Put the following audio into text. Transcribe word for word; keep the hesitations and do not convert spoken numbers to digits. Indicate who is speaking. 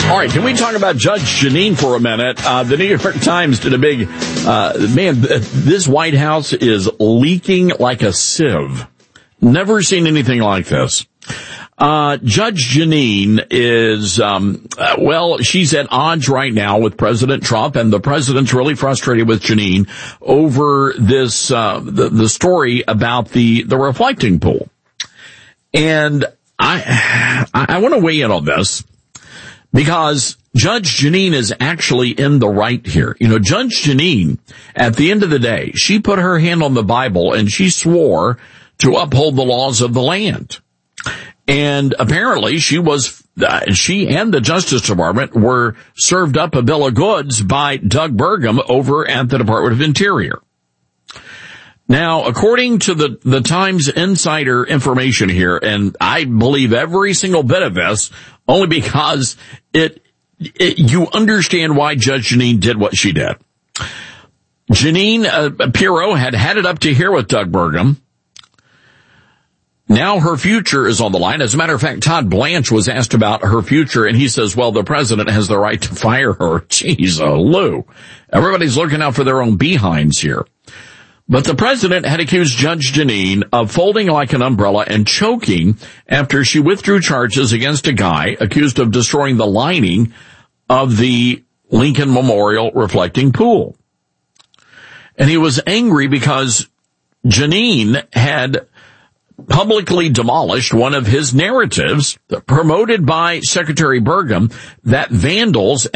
Speaker 1: All right, can we talk about Judge Jeanine for a minute? Uh, the New York Times did a big, uh, man, this White House is leaking like a sieve. Never seen anything like this. Uh, Judge Jeanine is, um, uh, well, she's at odds right now with President Trump, and the president's really frustrated with Jeanine over this, uh, the, the story about the, the reflecting pool. And I, I, I want to weigh in on this because Judge Jeanine is actually in the right here. You know, Judge Jeanine, at the end of the day, she put her hand on the Bible and she swore to uphold the laws of the land. And apparently she was, uh, she and the Justice Department were served up a bill of goods by Doug Burgum over at the Department of Interior. Now, according to the, the Times insider information here, and I believe every single bit of this, only because it, it you understand why Judge Jeanine did what she did. Jeanine uh, Pirro had had it up to here with Doug Burgum. Now her future is on the line. As a matter of fact, Todd Blanche was asked about her future, and he says, well, the president has the right to fire her. Jeez, oh, Lou. Everybody's looking out for their own behinds here. But the president had accused Judge Jeanine of folding like an umbrella and choking after she withdrew charges against a guy accused of destroying the lining of the Lincoln Memorial reflecting pool. And he was angry because Jeanine had publicly demolished one of his narratives promoted by Secretary Burgum that vandals